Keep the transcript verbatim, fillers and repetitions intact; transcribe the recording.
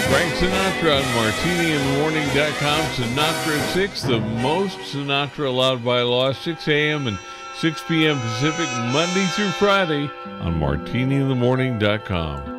Frank Sinatra on Martini in the Morning dot com. Sinatra at six, the most Sinatra allowed by law, six a.m. and six p.m. Pacific, Monday through Friday on Martini in the Morning dot com.